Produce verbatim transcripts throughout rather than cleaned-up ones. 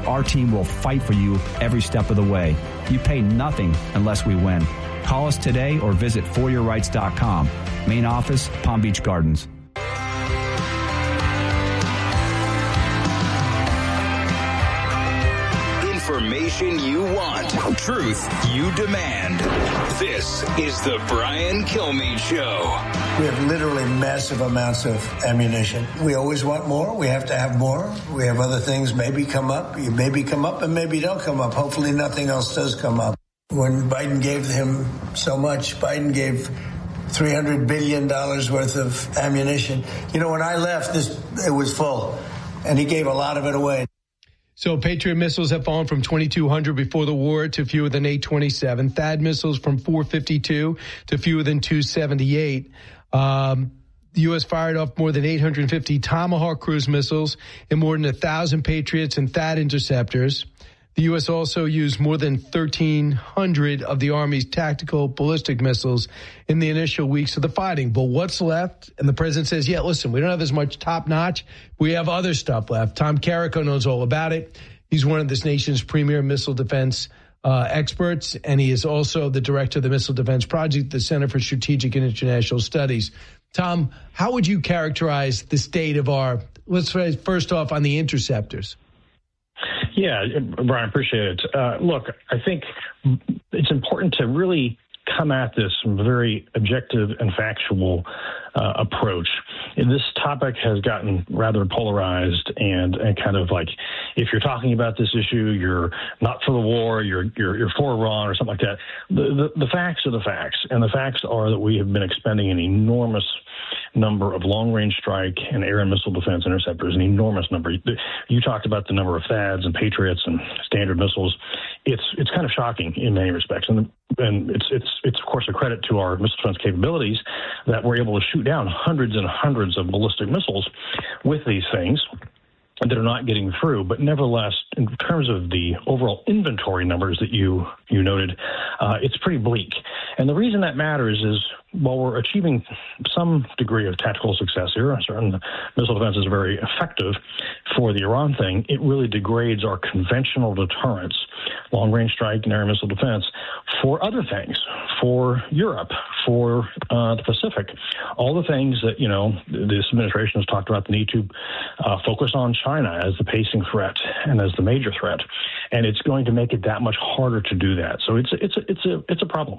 our team will fight for you every step of the way. You pay nothing unless we win. Call us today or visit for your rights dot com. Main office, Palm Beach Gardens. Information you want, truth you demand. This is the Brian Kilmeade Show. We have literally massive amounts of ammunition. We always want more. We have to have more. We have other things maybe come up. You maybe come up and maybe don't come up. Hopefully nothing else does come up. When Biden gave him so much, Biden gave three hundred billion dollars worth of ammunition. You know, when I left, this it was full, and he gave a lot of it away. So Patriot missiles have fallen from twenty-two hundred before the war to fewer than eight twenty-seven. T H A A D missiles from four fifty-two to fewer than two seventy-eight. Um, the U S fired off more than eight hundred fifty Tomahawk cruise missiles and more than one thousand Patriots and T H A A D interceptors. The U S also used more than thirteen hundred of the Army's tactical ballistic missiles in the initial weeks of the fighting. But what's left? And the president says, yeah, listen, we don't have as much top notch. We have other stuff left. Tom Carrico knows all about it. He's one of this nation's premier missile defense uh, experts, and he is also the director of the Missile Defense Project, the Center for Strategic and International Studies. Tom, how would you characterize the state of our, let's say, first off, on the interceptors? Yeah, Brian, appreciate it. Uh, look, I think it's important to really come at this from a very objective and factual uh, approach. And this topic has gotten rather polarized and, and kind of like, if you're talking about this issue, you're not for the war, you're you're, you're for Iran or something like that. The, the, the facts are the facts, and the facts are that we have been expending an enormous number of long-range strike and air and missile defense interceptors, an enormous number. You talked about the number of T H A A Ds and Patriots and Standard missiles. It's it's kind of shocking in many respects, and and it's it's it's of course a credit to our missile defense capabilities that we're able to shoot down hundreds and hundreds of ballistic missiles with these things that are not getting through. But nevertheless, in terms of the overall inventory numbers that you you noted, uh, it's pretty bleak. And the reason that matters is, while we're achieving some degree of tactical success here, certain missile defense is very effective for the Iran thing, it really degrades our conventional deterrence, long-range strike and air missile defense, for other things, for Europe, for uh, the Pacific, all the things that, you know, this administration has talked about the need to uh, focus on China as the pacing threat and as the major threat, and it's going to make it that much harder to do that. So it's it's a, it's a it's a problem.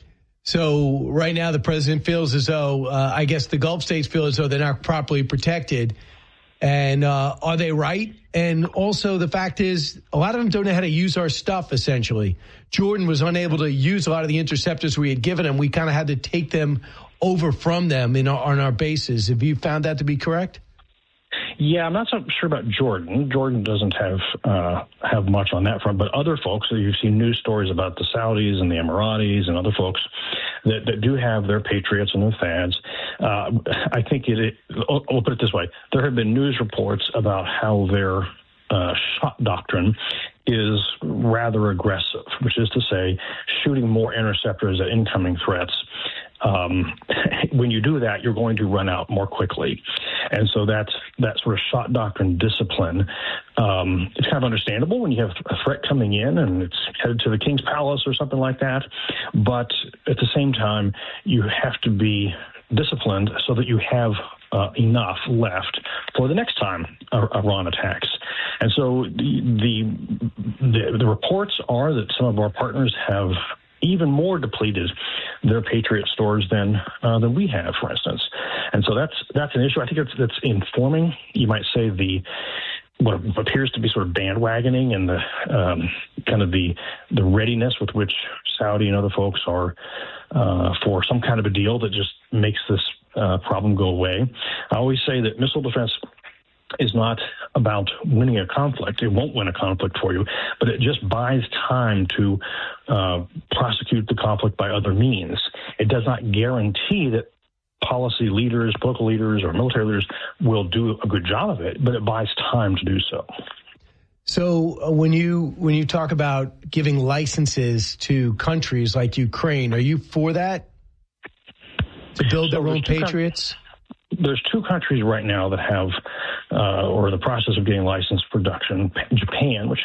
So right now the president feels as though, uh, I guess the Gulf states feel as though they're not properly protected. And uh, are they right? And also the fact is, a lot of them don't know how to use our stuff, essentially. Jordan was unable to use a lot of the interceptors we had given him. We kind of had to take them over from them in our, on our bases. Have you found that to be correct? Yeah, I'm not so sure about Jordan. Jordan doesn't have uh, have much on that front, but other folks, you've seen news stories about the Saudis and the Emiratis and other folks that, that do have their Patriots and their T H A A Ds. Uh, I think it, it, I'll put it this way. There have been news reports about how their uh, shot doctrine is rather aggressive, which is to say shooting more interceptors at incoming threats. Um, when you do that, you're going to run out more quickly. And so that's that sort of shot doctrine discipline. Um, it's kind of understandable when you have a threat coming in and it's headed to the King's Palace or something like that. But at the same time, you have to be disciplined so that you have uh, enough left for the next time Iran attacks. And so the, the the the reports are that some of our partners have even more depleted their Patriot stores than uh, than we have, for instance. And so that's that's an issue. I think it's that's informing, you might say, the what appears to be sort of bandwagoning and the um, kind of the the readiness with which Saudi and other folks are uh, for some kind of a deal that just makes this uh, problem go away. I always say that missile defense is not about winning a conflict. It won't win a conflict for you, but it just buys time to uh, prosecute the conflict by other means. It does not guarantee that policy leaders, political leaders, or military leaders will do a good job of it, but it buys time to do so. So uh, when you when you talk about giving licenses to countries like Ukraine, are you for that? To build so their own Patriots? Com- There's two countries right now that have, uh, or in the process of getting licensed production. Japan, which